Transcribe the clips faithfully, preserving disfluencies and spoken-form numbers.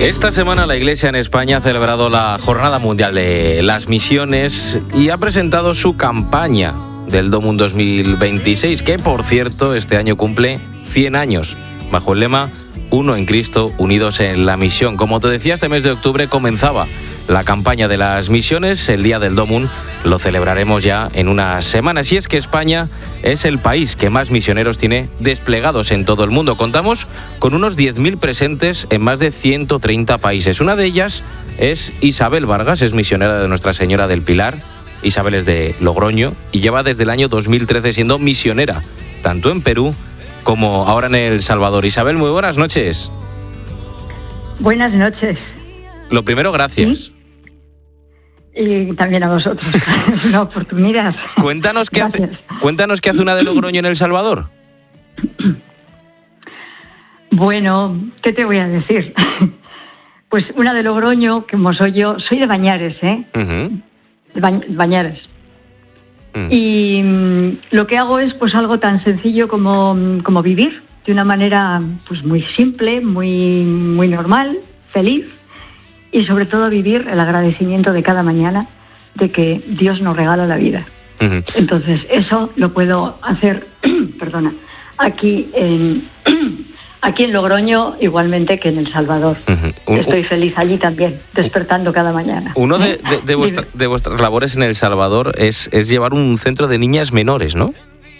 Esta semana la Iglesia en España ha celebrado la Jornada Mundial de las Misiones y ha presentado su campaña del Domum dos mil veintiséis, que por cierto este año cumple cien años, bajo el lema Uno en Cristo, unidos en la misión. Como te decía, este mes de octubre comenzaba la campaña de las misiones. El día del Domum lo celebraremos ya en unas semanas. Y es que España es el país que más misioneros tiene desplegados en todo el mundo. Contamos con unos diez mil presentes en más de ciento treinta países. Una de ellas es Isabel Vargas, es misionera de Nuestra Señora del Pilar. Isabel es de Logroño y lleva desde el año dos mil trece siendo misionera, tanto en Perú como ahora en El Salvador. Isabel, muy buenas noches. Buenas noches. Lo primero, gracias. ¿Sí? Y también a vosotros, es una oportunidad. Cuéntanos qué hace, cuéntanos qué hace una de Logroño en El Salvador. Bueno, ¿qué te voy a decir? Pues una de Logroño, como soy yo, soy de Bañares, ¿eh? Uh-huh. De Ba- Bañares. Uh-huh. Y mm, lo que hago es pues algo tan sencillo como, como vivir de una manera pues muy simple, muy, muy normal, feliz. Y sobre todo vivir el agradecimiento de cada mañana de que Dios nos regala la vida. Uh-huh. Entonces, eso lo puedo hacer, perdona, aquí en, aquí en Logroño, igualmente que en El Salvador. Uh-huh. Estoy feliz allí también, despertando cada mañana. Uno de, de, de, vuestra, de vuestras labores en El Salvador es, es llevar un centro de niñas menores, ¿no?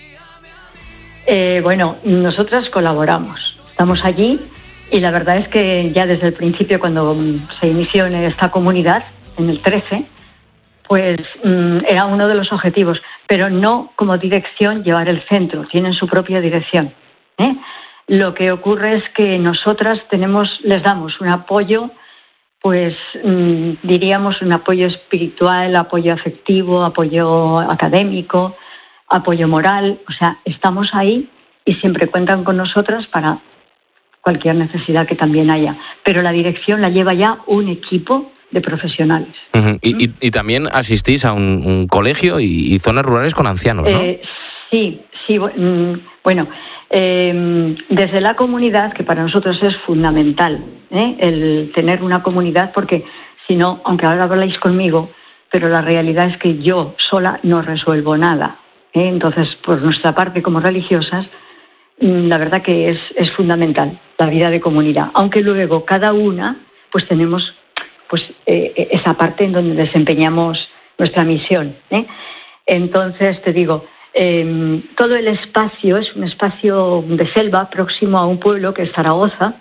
Eh, bueno, nosotras colaboramos. Estamos allí. Y la verdad es que ya desde el principio, cuando se inició en esta comunidad, en el trece, pues mm, era uno de los objetivos, pero no como dirección llevar el centro, tienen su propia dirección, ¿eh? Lo que ocurre es que nosotras tenemos, les damos un apoyo, pues mm, diríamos un apoyo espiritual, apoyo afectivo, apoyo académico, apoyo moral, o sea, estamos ahí y siempre cuentan con nosotras para cualquier necesidad que también haya. Pero la dirección la lleva ya un equipo de profesionales. Uh-huh. Y, y, y también asistís a un, un colegio y, y zonas rurales con ancianos, ¿no? Eh, sí, sí. Bueno, eh, desde la comunidad, que para nosotros es fundamental, ¿eh? El tener una comunidad, porque si no, aunque ahora habláis conmigo, pero la realidad es que yo sola no resuelvo nada, ¿eh? Entonces, por nuestra parte como religiosas, la verdad que es, es fundamental la vida de comunidad, aunque luego cada una pues tenemos pues eh, esa parte en donde desempeñamos nuestra misión, ¿eh? Entonces te digo, eh, todo el espacio es un espacio de selva próximo a un pueblo que es Zaragoza.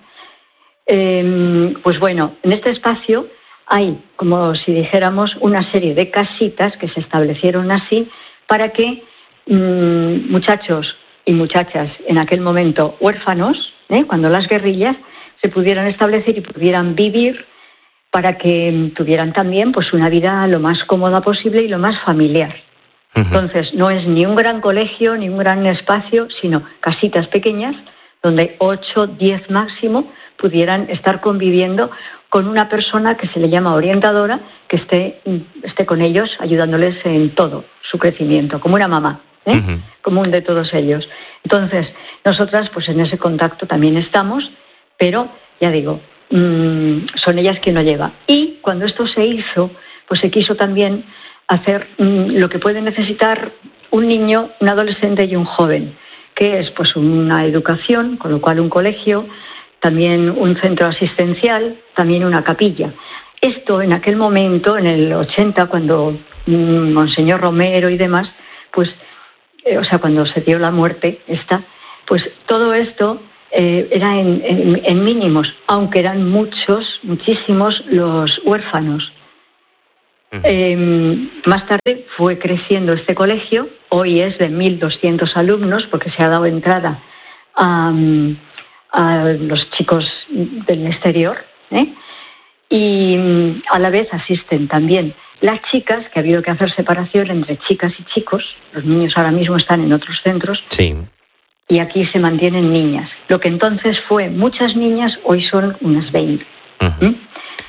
Eh, pues bueno, en este espacio hay, como si dijéramos, una serie de casitas que se establecieron así para que mmm, muchachos y muchachas en aquel momento huérfanos, ¿eh? Cuando las guerrillas se pudieran establecer y pudieran vivir para que tuvieran también pues una vida lo más cómoda posible y lo más familiar. Uh-huh. Entonces no es ni un gran colegio ni un gran espacio, sino casitas pequeñas donde ocho, diez máximo pudieran estar conviviendo con una persona que se le llama orientadora, que esté, esté con ellos ayudándoles en todo su crecimiento, como una mamá. ¿Eh? Uh-huh. Común de todos ellos. Entonces, nosotras pues en ese contacto también estamos, pero ya digo, mmm, son ellas quien lo lleva. Y cuando esto se hizo, pues se quiso también hacer mmm, lo que puede necesitar un niño, un adolescente y un joven, que es pues una educación, con lo cual un colegio, también un centro asistencial, también una capilla. Esto en aquel momento, en el ochenta, cuando mmm, Monseñor Romero y demás, pues Eh, o sea, cuando se dio la muerte esta, pues todo esto eh, era en, en, en mínimos, aunque eran muchos, muchísimos los huérfanos. Uh-huh. Eh, más tarde fue creciendo este colegio, hoy es de mil doscientos alumnos, porque se ha dado entrada a, a los chicos del exterior, ¿eh? Y a la vez asisten también las chicas, que ha habido que hacer separación entre chicas y chicos. Los niños ahora mismo están en otros centros. Sí. Y aquí se mantienen niñas. Lo que entonces fue muchas niñas, hoy son unas veinte. Uh-huh. ¿Mm?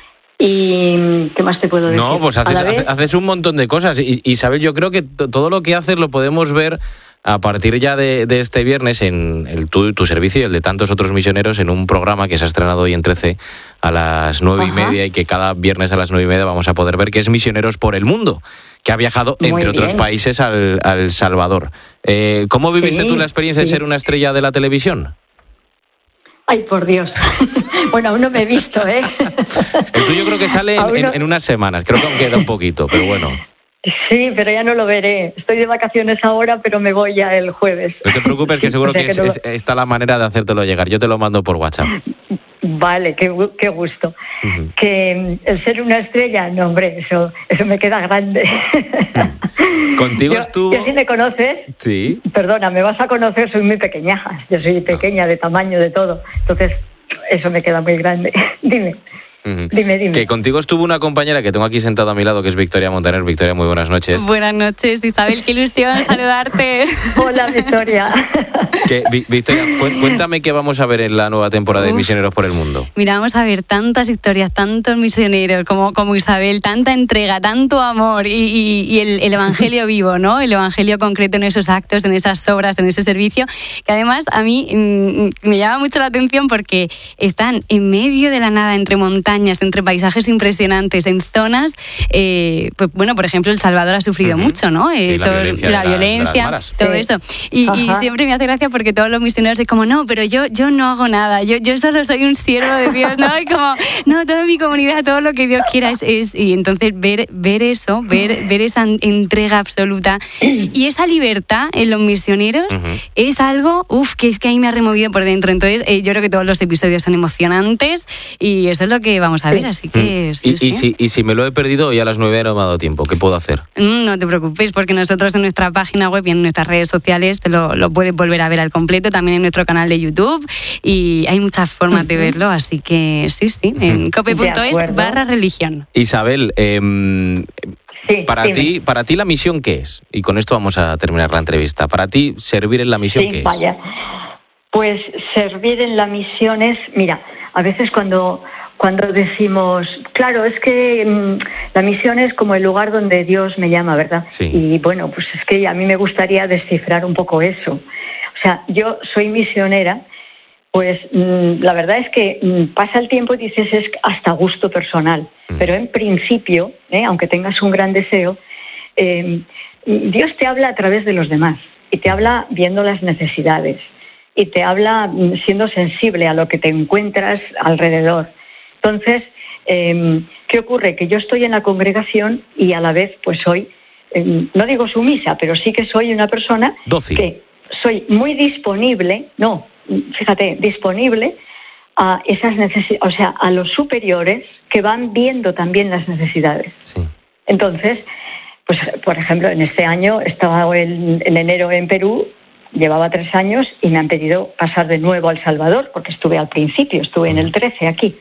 ¿Y qué más te puedo decir? No, pues haces, vez... haces un montón de cosas. Y, Isabel, yo creo que t- todo lo que haces lo podemos ver a partir ya de, de este viernes en el, tu, tu servicio y el de tantos otros misioneros en un programa que se ha estrenado hoy en trece a las nueve y media y que cada viernes a las nueve y media vamos a poder ver, que es Misioneros por el Mundo, que ha viajado, Muy entre bien. otros países, al, al Salvador. Eh, ¿Cómo viviste Sí, tú la experiencia sí. de ser una estrella de la televisión? Ay, por Dios. Bueno, aún no me he visto, ¿eh? El tuyo creo que sale en, Aún no- en- en unas semanas, creo que aún queda un poquito, pero bueno. Sí, pero ya no lo veré. Estoy de vacaciones ahora, pero me voy ya el jueves. No te preocupes, que seguro O sea que, es- no lo- es- está la manera de hacértelo llegar. Yo te lo mando por WhatsApp. Vale, qué, gu- qué gusto. Ujú. Que mm, el ser una estrella, no, hombre, eso, eso me queda grande. Contigo Yo- estuvo... yo, si me conoces, Sí. perdona, me vas a conocer, soy muy pequeñaja. Yo soy pequeña, de tamaño, de todo. Entonces, eso me queda muy grande. Dime. Ujú. Dime, dime. Que contigo estuvo una compañera que tengo aquí sentada a mi lado, que es Victoria Montaner. Victoria, muy buenas noches. Buenas noches, Isabel, qué ilusión saludarte. Hola, Victoria. Que, Vi- Victoria, cuen- cuéntame qué vamos a ver en la nueva temporada de Uf. Misioneros por el Mundo. Mira, vamos a ver tantas historias, tantos misioneros como, como Isabel, tanta entrega, tanto amor y, y- y el, el evangelio vivo, ¿no? El evangelio concreto en esos actos, en esas obras, en ese servicio, que además a mí mm, me llama mucho la atención porque están en medio de la nada, entre montañas, entre paisajes impresionantes, en zonas, eh, pues bueno, por ejemplo, El Salvador ha sufrido Ujú. mucho, ¿no? Sí, la todo- violencia de la las- de las violencia, maras. todo Sí. eso. Y, y Ajá. siempre me hace gracia porque todos los misioneros es como, no, pero yo, yo no hago nada, yo, yo solo soy un siervo de Dios, ¿no? Y como, no, toda mi comunidad, todo lo que Dios quiera es... es- y entonces ver, ver eso, ver, ver esa entrega absoluta y esa libertad en los misioneros Ujú. es algo, uff, que es que ahí me ha removido por dentro. Entonces eh, yo creo que todos los episodios son emocionantes y eso es lo que vamos a ver, así que Mm. sí, y, sí. y si, y si me lo he perdido y a las nueve no me ha dado tiempo, ¿qué puedo hacer? Mm, No te preocupes, porque nosotros en nuestra página web y en nuestras redes sociales te lo, lo puedes volver a ver al completo, también en nuestro canal de YouTube, y hay muchas formas de verlo, así que sí, sí, en cope punto De es acuerdo. barra religión. Isabel, em, Sí, para dime. ti, para ti la misión, ¿qué es? Y con esto vamos a terminar la entrevista. Para ti, servir en la misión, Sí, ¿qué es? vaya. Pues servir en la misión es, mira, a veces cuando, cuando decimos, claro, es que mm, la misión es como el lugar donde Dios me llama, ¿verdad? Sí. Y bueno, pues es que a mí me gustaría descifrar un poco eso. O sea, yo soy misionera, pues mm, la verdad es que mm, pasa el tiempo y dices es hasta gusto personal, Mm. pero en principio, ¿eh? aunque tengas un gran deseo, eh, Dios te habla a través de los demás y te habla viendo las necesidades y te habla mm, siendo sensible a lo que te encuentras alrededor. Entonces, eh, ¿qué ocurre? Que yo estoy en la congregación y a la vez pues soy, eh, no digo sumisa, pero sí que soy una persona Dócil. que soy muy disponible, no, fíjate, disponible a esas necesidades, o sea, a los superiores que van viendo también las necesidades. Sí. Entonces, pues por ejemplo, en este año estaba en, en enero en Perú, llevaba tres años y me han pedido pasar de nuevo a El Salvador, porque estuve al principio, estuve en el trece aquí.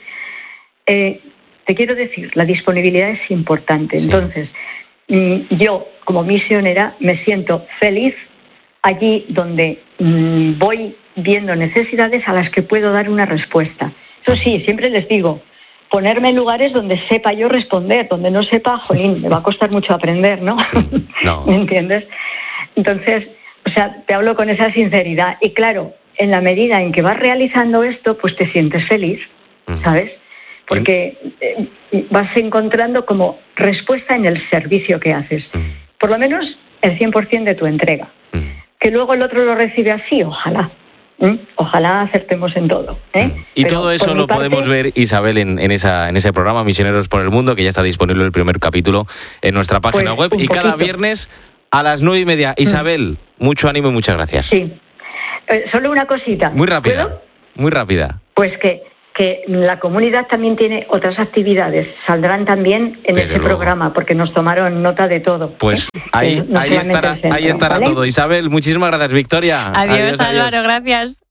Eh, te quiero decir, la disponibilidad es importante. Sí. Entonces, mm, yo como misionera me siento feliz allí donde mm, voy viendo necesidades a las que puedo dar una respuesta. Eso sí, siempre les digo, ponerme en lugares donde sepa yo responder, donde no sepa, jolín, me va a costar mucho aprender, ¿no? Sí, no. ¿Me entiendes? Entonces, o sea, te hablo con esa sinceridad. Y claro, en la medida en que vas realizando esto, pues te sientes feliz, Ujú. ¿sabes? Porque eh, vas encontrando como respuesta en el servicio que haces. Ujú. Por lo menos el cien por ciento de tu entrega. Ujú. Que luego el otro lo recibe así, ojalá. ¿Mm? Ojalá acertemos en todo. ¿eh? Y Pero todo eso por mi lo parte, podemos ver, Isabel, en, en, esa, en ese programa Misioneros por el Mundo, que ya está disponible el primer capítulo en nuestra página Pues, web. un Y cada poquito. viernes a las nueve y media. Isabel, mucho ánimo y muchas gracias. Sí. Eh, solo una cosita. Muy rápida, ¿Puedo? muy rápida. Pues que, que la comunidad también tiene otras actividades. Saldrán también en Desde ese luego. programa, porque nos tomaron nota de todo. Pues ¿eh? ahí, Que no ahí solamente estará, el centro, ahí estará ¿vale? todo. Isabel, muchísimas gracias, Victoria. Adiós, Álvaro, gracias.